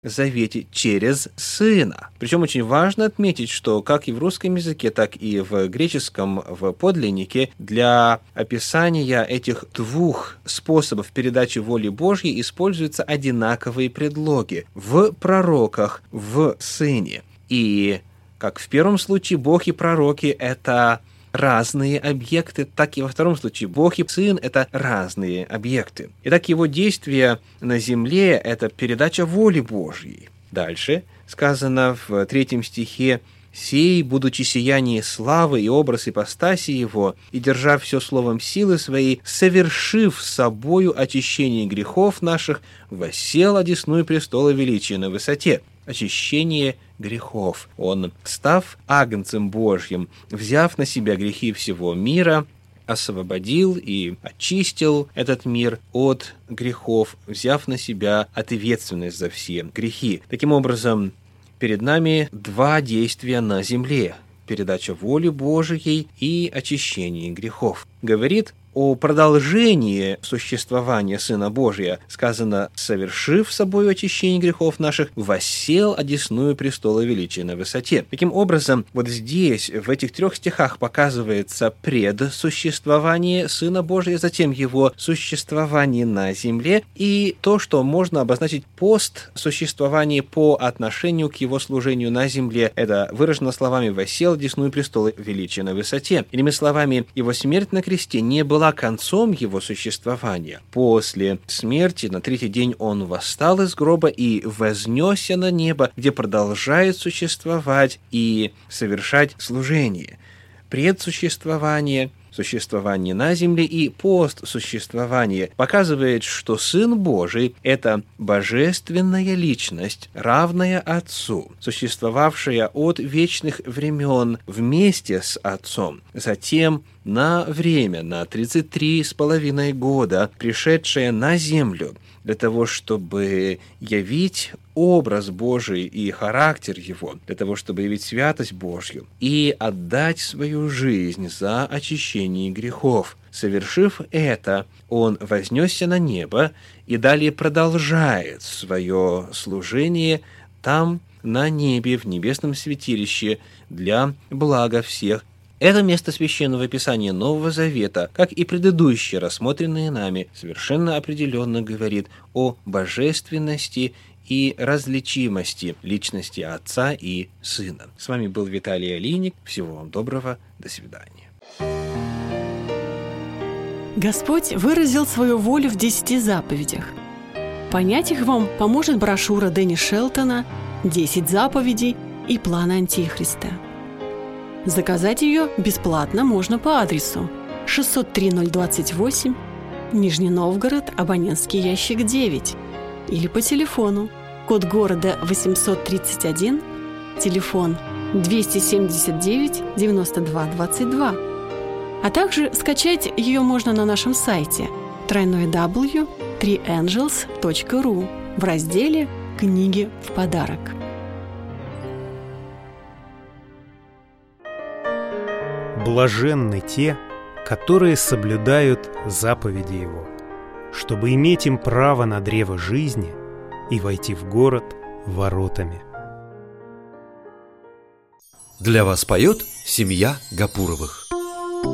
Завете через Сына. Причем очень важно отметить, что как и в русском языке, так и в греческом, в подлиннике, для описания этих двух способов передачи воли Божьей используются одинаковые предлоги в пророках, в Сыне. И как в первом случае Бог и пророки – это разные объекты, так и во втором случае Бог и Сын – это разные объекты. Итак, его действия на земле – это передача воли Божьей. Дальше сказано в 3 стихе: «Сей, будучи сияние славы и образ ипостаси его, и держа все словом силы своей, совершив собою очищение грехов наших, воссел одесную престола величия на высоте». Очищение грехов. Он, став агнцем Божьим, взяв на себя грехи всего мира, освободил и очистил этот мир от грехов, взяв на себя ответственность за все грехи. Таким образом, перед нами два действия на земле: передача воли Божией и очищение грехов. Говорит о продолжении существования Сына Божия. Сказано: «Совершив собою очищение грехов наших, воссел одесную престола величия на высоте». Таким образом, вот здесь, в этих 3 стихах, показывается предсуществование Сына Божия, затем его существование на земле и то, что можно обозначить постсуществование по отношению к его служению на земле. Это выражено словами «воссел одесную престола величия на высоте». Иными словами, его смерть на кресте не была концом его существования. После смерти на 3-й день он восстал из гроба и вознесся на небо, где продолжает существовать и совершать служение. Предсуществование, существование на земле и постсуществование показывает, что Сын Божий – это божественная личность, равная Отцу, существовавшая от вечных времен вместе с Отцом, затем на время, на 33,5 года, пришедшая на землю для того, чтобы явить образ Божий и характер Его, для того, чтобы явить святость Божью и отдать свою жизнь за очищение грехов. Совершив это, Он вознесся на небо и далее продолжает свое служение там, на небе, в небесном святилище, для блага всех. Это место Священного Писания Нового Завета, как и предыдущие, рассмотренные нами, совершенно определенно говорит о божественности и различимости личности Отца и Сына. С вами был Виталий Алиник. Всего вам доброго. До свидания. Господь выразил свою волю в 10 заповедях. Понять их вам поможет брошюра Дэнни Шелтона «10 заповедей и план Антихриста». Заказать ее бесплатно можно по адресу 603-028, Нижний Новгород, абонентский ящик 9, или по телефону, код города 831, телефон 279-92-22. А также скачать ее можно на нашем сайте www.3angels.ru в разделе «Книги в подарок». Блаженны те, которые соблюдают заповеди Его, чтобы иметь им право на древо жизни и войти в город воротами. Для вас поет семья Гапуровых.